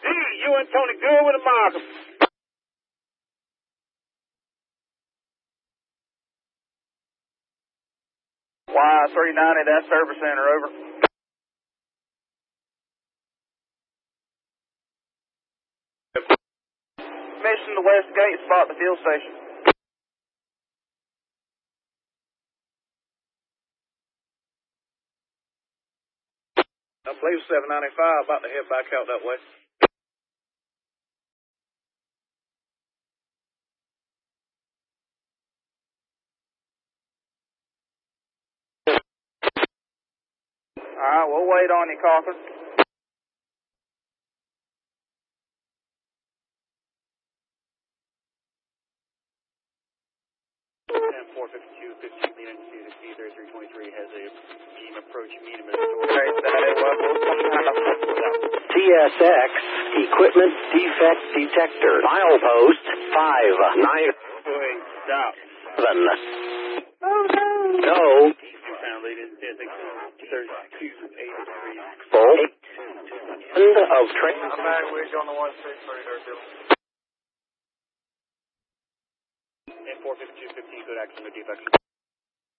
You and Tony good with a marker. Y390, that's service center, over. Mission to West Gate, spot the fuel station. I believe 795, about to head back out that way. Alright, we'll wait on you, Cawthon. And 452, 15 minutes to the C-3323 has a beam approach medium at the door. Great, that is what we'll TSX Equipment Defect Detector. Milepost stop. 597. Oh, no. No. Sound lead in 3283. Full. End of train. I'm back with you on the 163, And 452, 15, good action, the defect.